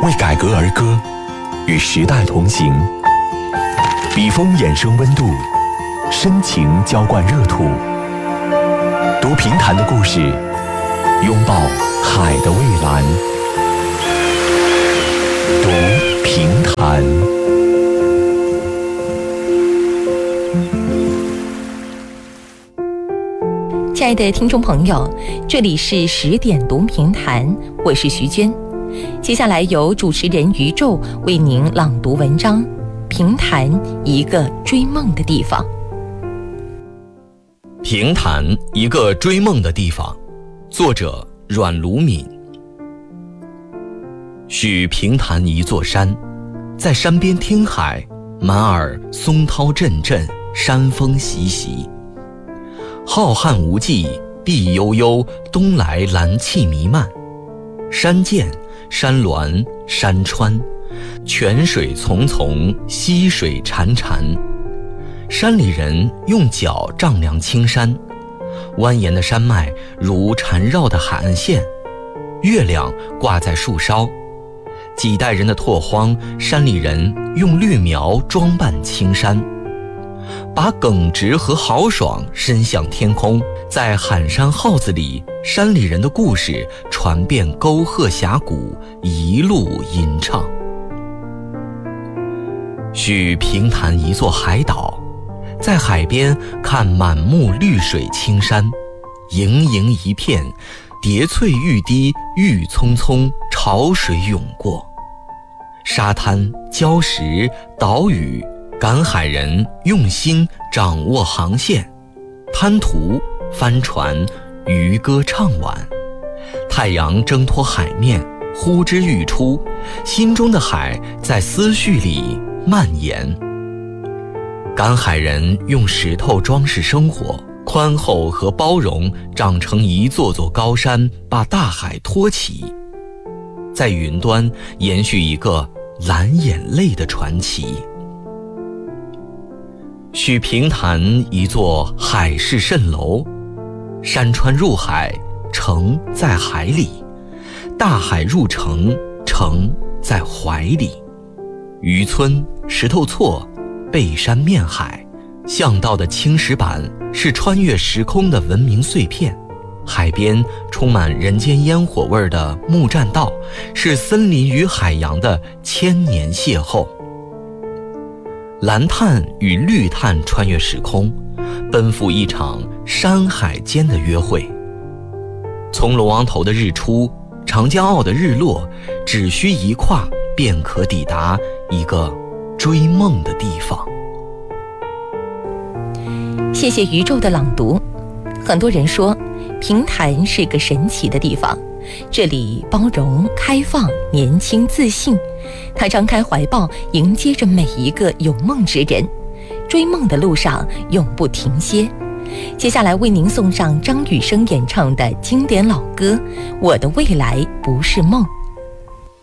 为改革而歌，与时代同行。笔锋衍生温度，深情浇灌热土。读评弹的故事，拥抱海的蔚蓝。读评弹。 亲爱的听众朋友，这里是10点读评弹，我是徐娟。接下来由主持人于宙为您朗读文章《评弹一个追梦的地方》。 评弹一个追梦的地方，作者阮卢敏。许评弹一座山，在山边听海，满耳松涛阵阵，山风习习。浩瀚无际，碧悠悠，东来蓝气弥漫。山涧、山峦、山川，泉水淙淙，溪水潺潺。山里人用脚丈量青山，蜿蜒的山脉如缠绕的海岸线，月亮挂在树梢。几代人的拓荒，山里人用绿苗装扮青山，把耿直和豪爽伸向天空。在喊山号子里，山里人的故事传遍沟壑峡谷，一路吟唱。许评弹一座海岛，在海边看满目绿水青山，盈盈一片，叠翠欲滴，郁葱葱，潮水涌过。沙滩、礁石、岛屿，赶海人用心掌握航线，滩涂、帆船，渔歌唱晚。太阳挣脱海面，呼之欲出，心中的海在思绪里蔓延。赶海人用石头装饰生活，宽厚和包容长成一座座高山，把大海托起，在云端延续一个蓝眼泪的传奇。许评弹一座海市蜃楼，山川入海，城在海里；大海入城，城在怀里。渔村、石头厝、背山面海，巷道的青石板是穿越时空的文明碎片，海边充满人间烟火味的木栈道，是森林与海洋的千年邂逅。蓝碳与绿碳穿越时空，奔赴一场山海间的约会。从龙王头的日出，长江澳的日落，只需一跨便可抵达一个追梦的地方。 谢谢于宙的朗读。很多人说评弹是个神奇的地方，这里包容、开放、年轻、自信。他张开怀抱，迎接着每一个有梦之人，追梦的路上永不停歇。接下来为您送上张雨生演唱的经典老歌《我的未来不是梦》。